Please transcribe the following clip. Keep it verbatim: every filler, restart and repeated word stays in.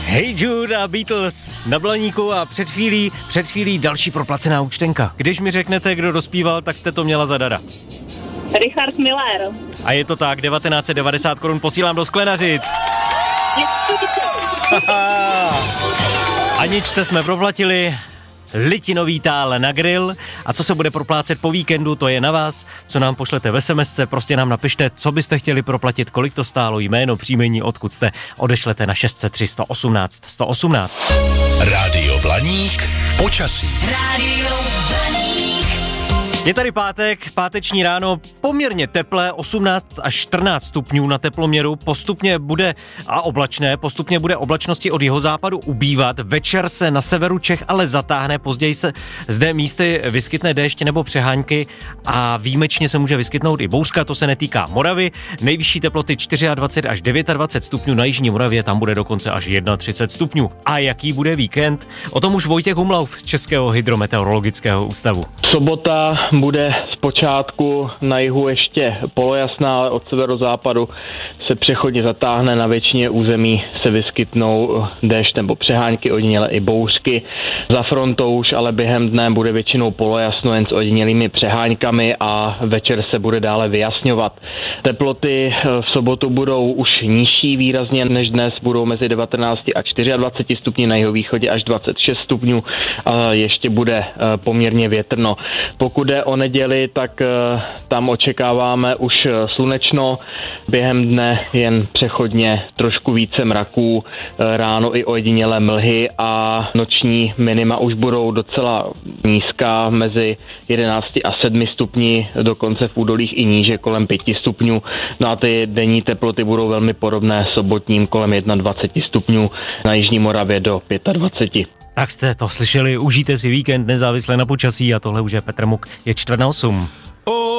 Hey Jude a Beatles na Blaníku a před chvílí, před chvílí další proplacená účtenka. Když mi řeknete, kdo dospíval, tak jste to měla zadara. Richard Miller. A je to tak, devatenáct set devadesát korun posílám do Sklenařic. Aničce jsme proplatili, litinový tál na grill. A co se bude proplácet po víkendu, to je na vás. Co nám pošlete v SMSce, prostě nám napište, co byste chtěli proplatit, kolik to stálo, jméno, příjmení, odkud jste. Odešlete na šest set tři sto osmnáct sto osmnáct. Rádio Blaník, počasí. Rádio Blaník. Je tady pátek, páteční ráno, poměrně teplé, osmnáct až čtrnáct stupňů na teploměru, postupně bude a oblačné, postupně bude oblačnosti od jihozápadu ubývat, večer se na severu Čech ale zatáhne, později se zde místy vyskytne déšť nebo přehánky a výjimečně se může vyskytnout i bouřka, to se netýká Moravy, nejvyšší teploty dvacet čtyři až dvacet devět stupňů, na jižní Moravě tam bude dokonce až třicet jedna stupňů. A jaký bude víkend? O tom už Vojtěch Humlauf z Českého hydrometeorologického ústavu. Sobota bude zpočátku na jihu ještě polojasná, ale od severozápadu se přechodně zatáhne, na většině území se vyskytnou déšť nebo přehánky, ojediněle i bouřky. Za frontou už ale během dne bude většinou polojasno jen s ojedinělými přeháňkami a večer se bude dále vyjasňovat. Teploty v sobotu budou už nižší výrazně než dnes, budou mezi devatenáct a dvacet čtyři stupni, na jihovýchodě až dvacet šest stupňů a ještě bude poměrně větrno. Pokud jde o neděli, tak tam očekáváme už slunečno, během dne jen přechodně trošku více mraků, ráno i ojedinělé mlhy a noční minima už budou docela nízká, mezi jedenáct a sedm stupni, dokonce v údolích i níže kolem pět stupňů. No a ty denní teploty budou velmi podobné sobotním kolem dvacet jedna stupňů, na jižní Moravě do dvacet pět. Tak jste to slyšeli, užijte si víkend nezávisle na počasí a tohle už je Petr Muk, je čtvrt na osm.